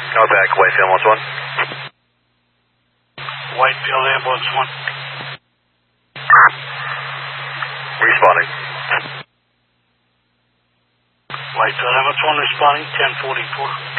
back, Whitefield Ambulance 1. Whitefield Ambulance 1. Responding. Whitefield Ambulance 1 responding, 1044.